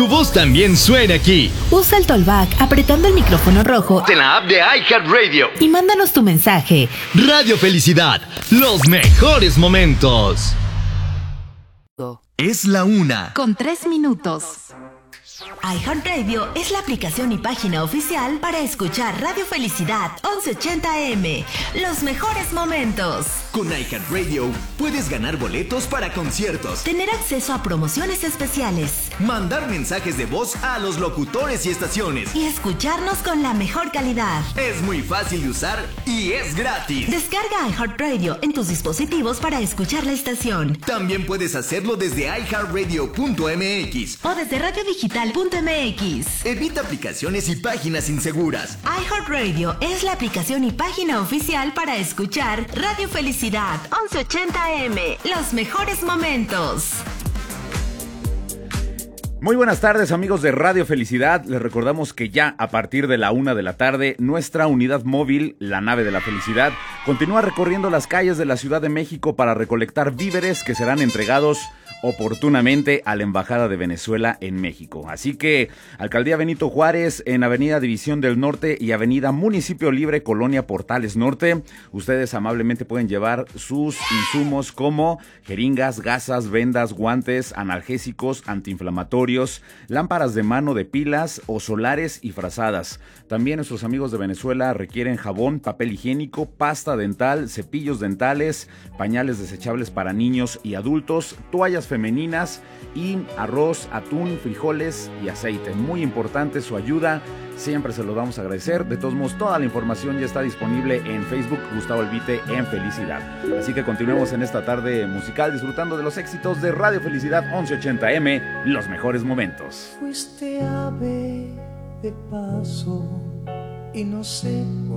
tu voz también suena aquí. Usa el Tollback apretando el micrófono rojo En la app de iHeartRadio. y mándanos tu mensaje. Radio Felicidad, los mejores momentos. Es la 1. Con 3 minutos. iHeartRadio es la aplicación y página oficial para escuchar Radio Felicidad 1180M. Los mejores momentos. Con iHeartRadio puedes ganar boletos para conciertos, Tener acceso a promociones especiales mandar mensajes de voz a los locutores y estaciones. y escucharnos con la mejor calidad. Es muy fácil de usar y es gratis. Descarga iHeartRadio en tus dispositivos para escuchar la estación También puedes hacerlo desde iHeartRadio.mx. o desde radiodigital.mx. Evita aplicaciones y páginas inseguras. iHeartRadio es la aplicación y página oficial para escuchar Radio Felicidad 1180M. Los mejores momentos. Muy buenas tardes, amigos de Radio Felicidad. Les recordamos que ya a partir de la 1 de la tarde, nuestra unidad móvil, la Nave de la Felicidad, continúa recorriendo las calles de la Ciudad de México para recolectar víveres que serán entregados oportunamente a la Embajada de Venezuela en México. Así que, Alcaldía Benito Juárez, en Avenida División del Norte y Avenida Municipio Libre, Colonia Portales Norte, ustedes amablemente pueden llevar sus insumos como jeringas, gasas, vendas, guantes, analgésicos, antiinflamatorios, lámparas de mano de pilas o solares y frazadas. También nuestros amigos de Venezuela requieren jabón, papel higiénico, pasta dental, cepillos dentales, pañales desechables para niños y adultos, toallas femeninas y arroz, atún, frijoles y aceite. Muy importante su ayuda, siempre se lo vamos a agradecer. De todos modos, toda la información ya está disponible en Facebook, Gustavo Elvite en Felicidad. Así que continuemos en esta tarde musical disfrutando de los éxitos de Radio Felicidad 1180M, los mejores momentos. Fuiste ave de paso y no sé